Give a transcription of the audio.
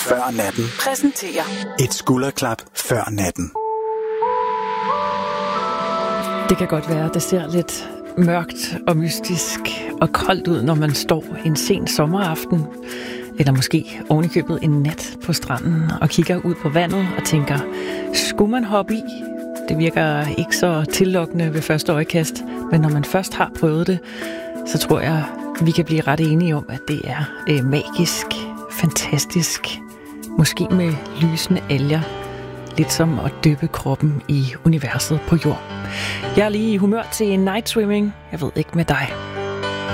før natten præsenterer et skulderklap før natten. Det kan godt være, at det ser lidt mørkt og mystisk og koldt ud, når man står en sen sommeraften, eller måske ovenikøbet en nat på stranden og kigger ud på vandet og tænker, skulle man hoppe i? Det virker ikke så tillokkende ved første øjekast, men når man først har prøvet det, så tror jeg, vi kan blive ret enige om, at det er magisk, fantastisk, måske med lysende alger, lidt som at dyppe kroppen i universet på jord. Jeg er lige i humør til night swimming. Jeg ved ikke med dig.